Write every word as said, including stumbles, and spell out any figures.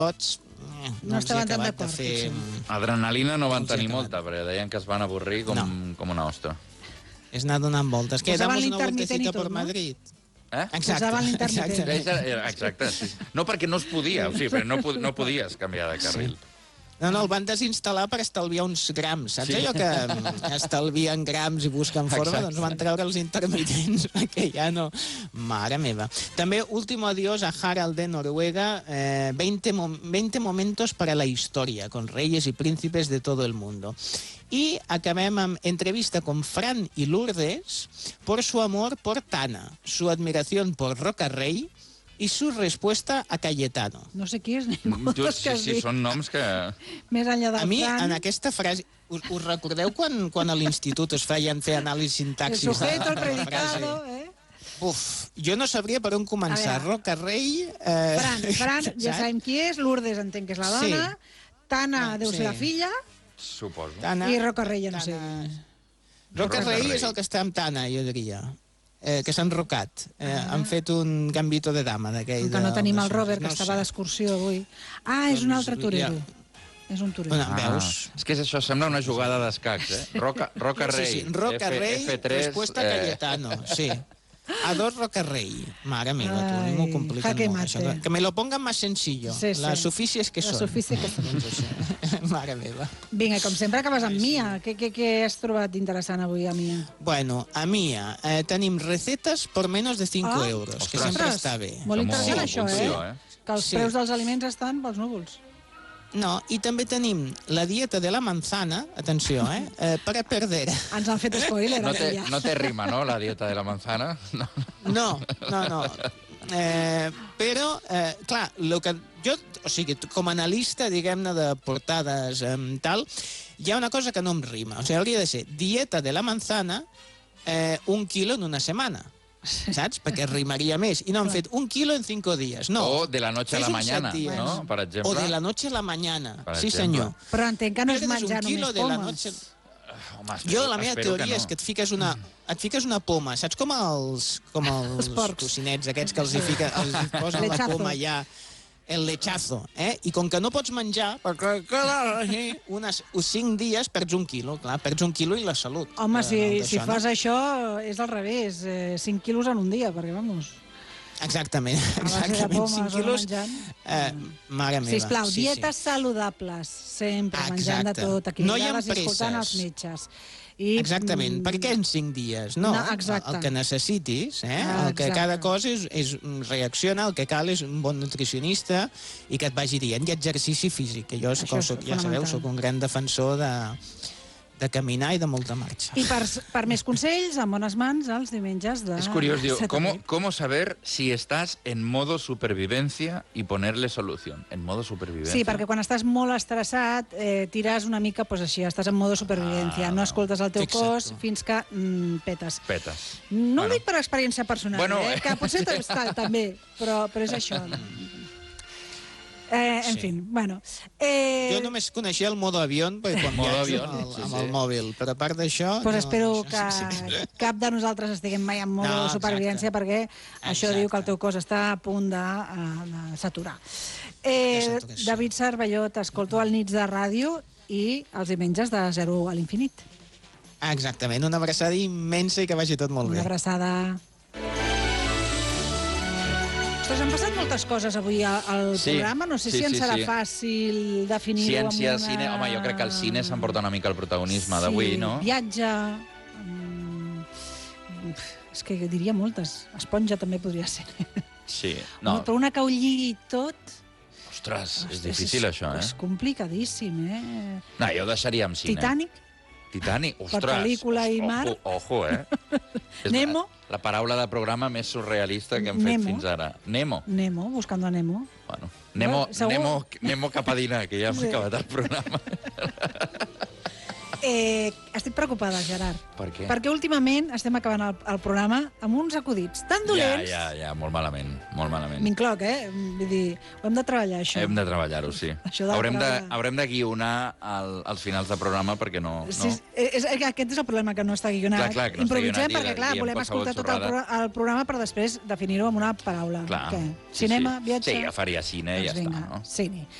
pilots no estaven tan d'acord. fer... Adrenalina no van tenir molta, perquè deien que es van avorrir com, no. com una ostra. És anar donant voltes. Que damos una vueltecita per Madrid. Eh? Exacte, exacte. Exacte, sí. No perquè no es podia, o sigui, però no, no podies canviar de carril. Sí. No, no, el van desinstal·lar per estalviar uns grams. Saps sí. allò que estalvien grams i busquen forma? Exacte. Doncs van treure els intermitents, perquè ja no... Mare meva. També, último adiós a Harald de Noruega, eh, veinte, veinte momentos para la historia, con reyes y príncipes de todo el mundo. Y acabem amb entrevista con Fran y Lourdes por su amor por Tana, su admiración por Roca Rey i su respuesta a Cayetano. No sé qui és ningú dels que has dit. Sí, són noms que... Més enllà del Fran... A mi, Fran... en aquesta frase... Us, us recordeu quan, quan a l'institut es feien fer anàlisi sintaxis? El sujeto, el predicado, eh? Uf, jo no sabria per on començar. Roca Rey... Eh... Fran, Fran, ja sabem qui és. Lourdes entenc que és la dona. Sí. Tana deu ser la filla. Suposo. Tana, I Roca Rey, ja no sé. Roca Rey és el que està amb Tana, jo diria. Eh, que s'han rocat. Eh, ah. Han fet un gambito de dama d'aquell. Que no tenim el Robert, que no estava sé. d'excursió avui. Ah, és un altre torero. Ja. És un torero. Ah, veus? És que és això, sembla una jugada d'escacs, eh? Roca, Roca Rey. Sí, sí. Roca F, Rey, F tres, respuesta eh... Cayetano, sí. A dos Roca Rey. Mare meva, tu, a mi m'ho compliquen molt. Això. Que me lo pongan más sencillo. Sí, sí. Las oficies que són. Les oficies que són. Mare meva. Vinga, com sempre acabes amb Mia. Què, què, què has trobat interessant avui a Mia? Bueno, a Mia eh, tenim recetes por menos de cinco ah, euros, ostres, que sempre està bé. Molt interessant això, eh? eh? Que els sí. preus dels aliments estan pels núvols. No, i també tenim la dieta de la manzana, atenció, eh, eh para perder. Ens han fet spoiler, no té, ja. No té rima, no, la dieta de la manzana? No, no, no. no. Eh, però, eh, clar, lo que jo, o sigui, com a analista, diguem-ne, de portades eh, tal, hi ha una cosa que no em rima. O sigui, hauria de ser dieta de la manzana, eh, un quilo en una setmana. Saps? Perquè rimaria més. I no han fet un quilo en cinco dies. No. O de la noche a la mañana, no? Per exemple. O de la noche a la mañana. Per sí, exemple. senyor. Però entenc que no és menjar només pomes. Noche... Home, jo, la meva teoria no. és que et fiques una, et fiques una poma. Saps com els, com els, els cocinets aquests que els hi, fica, els hi posen la poma ja... El lechazo, eh? I com que no pots menjar, perquè unes cinc dies perds un quilo, clar, perds un quilo i la salut. Home, si, eh, si fas no? això, és al revés, eh, cinc quilos en un dia, perquè, vamos... Exactament, exactament, cinc quilos... Eh, mare meva. Sisplau, sí, dietes sí. saludables, sempre, Exacte. menjant de tot, equilibrades no i escoltant els metges. I, Exactament, mm, perquè en cinc dies, no? no exacte. El que necessitis, eh? Ah, el que cada cosa és, és reacciona, el que cal és un bon nutricionista i que et vagi dient, i exercici físic, que jo, com soc, ja sabeu, soc un gran defensor de, de caminar i de molta marxa. I per, per més consells, en bones mans, els diumenges de... Es curioso, digo, ¿cómo, ¿cómo saber si estás en modo supervivencia y ponerle solución? En modo supervivencia. Sí, perquè quan estàs molt estressat, eh, tires una mica, pues així, estàs en modo supervivència. Ah, no escoltes el teu Fixa't cos tu. fins que mm, petes. Petes. No bueno. ho dic per experiència personal, bueno, eh, que potser està també, però, però és això. Eh, en sí. fi, bueno. Eh... Jo només coneixia el modo avió, perquè quan viatjo amb, el, amb el mòbil, però a part d'això... Pues no, espero no, que sí. cap de nosaltres estiguem mai en modo no, supervivència, exacte. perquè exacte. això diu que el teu cos està a punt de, de saturar. Eh, David Cervelló, t'escolto al Nits de Ràdio i els diumenges de zero a l'infinit. Exactament, una abraçada immensa i que vagi tot molt bé. Una abraçada... Ostres, han passat moltes coses avui al sí, programa. No sé sí, si ens sí, serà sí. fàcil definir-ho amb Ciència, una... cine... Home, jo crec que el cine s'emporta una mica el protagonisme sí, d'avui, no? Viatge... Um... És que diria moltes. Esponja també podria ser. Sí, no. Però una que ho lligui tot... Ostres, és difícil, és, això, eh? És complicadíssim, eh? No, jo deixaria amb cine. Titanic? Titanic, ostres. Per pel·lícula i mar. Ojo, ojo eh? Nemo. La, la paraula de programa més surrealista que hem Nemo. fet fins ara. Nemo. Nemo, buscando a Nemo. Bueno, Nemo, Segur... Nemo, Nemo cap a dinar, que ja hem sí. acabat el programa. Eh, estic preocupada, Gerard. Per què? Perquè últimament estem acabant el, el programa amb uns acudits tan dolents... Ja, ja, ja, molt malament, molt malament. M'incloc, eh? Vull dir, ho hem de treballar, això. Hem de treballar-ho, sí. Això de Haurem de, treballar. haurem de guionar el, els finals de programa perquè no... Sí, no... és, és, aquest és el problema, que no està guionat. Clar, clar, que no està Improvisem guionat i perquè, clar, diem volem qualsevol escoltar tot el, xorrada. pro- el programa per després definir-ho amb una paraula. Clar. Què? Sí, Cinema, sí. viatge... Sí, jo faria cine i ja Doncs vinga, està, no? cine.